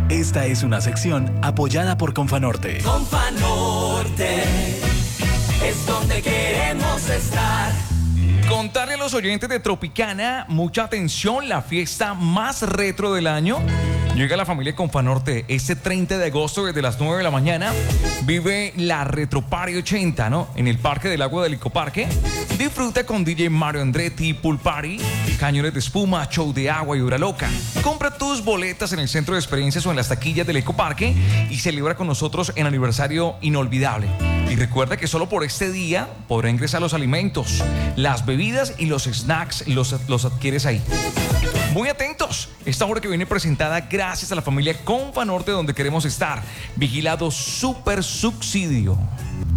Esta es una sección apoyada por Confanorte. Confanorte es donde queremos estar. Contarle a los oyentes de Tropicana, mucha atención, la fiesta más retro del año. Llega la familia Confanorte este 30 de agosto desde las 9 de la mañana. Vive la Retro Party 80, ¿no? En el Parque del Agua del Ecoparque. Disfruta con DJ Mario Andretti, Pool Party, cañones de espuma, show de agua y hora loca. Compra tus boletas en el centro de experiencias o en las taquillas del Ecoparque y celebra con nosotros el aniversario inolvidable. Y recuerda que solo por este día podrá ingresar los alimentos, las bebidas y los snacks los adquieres ahí. Muy atentos, esta hora que viene presentada gracias a la familia Confanorte, donde queremos estar. Vigilado Super Subsidio.